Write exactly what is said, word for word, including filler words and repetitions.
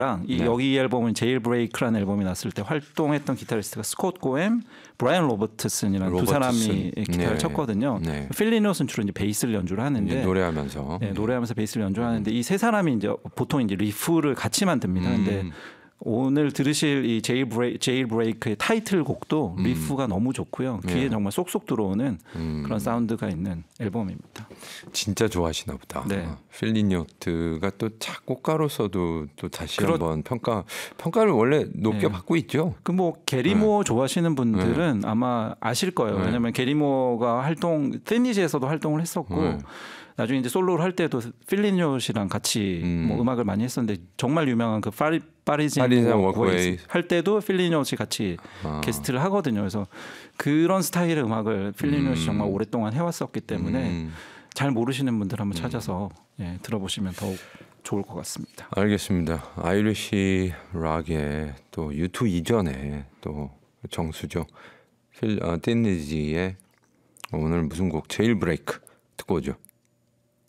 이 네. 여기 이 앨범은 제일브레이크라는 앨범이 났을 때 활동했던 기타리스트가 스콧 고엠, 브라이언 로버트슨이라는 두 로버트슨. 사람이 기타를 네. 쳤거든요. 네. 필리노스는 주로 이제 베이스를 연주를 하는데 이제 노래하면서 네, 노래하면서 베이스를 연주하는데 이 세 사람이 이제 보통 이제 리프를 같이 만듭니다. 음. 근데 오늘 들으실 이 제일 브레이 제일 브레이크의 타이틀곡도 음. 리프가 너무 좋고요. 귀에 네. 정말 쏙쏙 들어오는 음. 그런 사운드가 있는 앨범입니다. 진짜 좋아하시나 보다. 네. 필리노트가 또 작곡가로서도 또 다시 그렇- 한번 평가 평가를 원래 높게 네. 받고 있죠. 그 뭐 게리모 좋아하시는 분들은 아마 아실 거예요. 네. 왜냐하면 게리모가 활동 테니지에서도 활동을 했었고 네. 나중에 이제 솔로를 할 때도 필리뇨시랑 같이 음. 뭐 음악을 많이 했었는데 정말 유명한 그 파리 파리지안 파리지안 워크웨이 워크웨이. 할 때도 필리뇨시 같이 아. 게스트를 하거든요. 그래서 그런 스타일의 음악을 필리뇨시 음. 정말 오랫동안 해왔었기 때문에 음. 잘 모르시는 분들 한번 찾아서 예, 들어보시면 더욱 좋을 것 같습니다. 알겠습니다. 아이리시 락의 또 유투 이전에 또 정수죠. 필 어, 댄니지의 오늘 무슨 곡 제일 브레이크 듣고 오죠.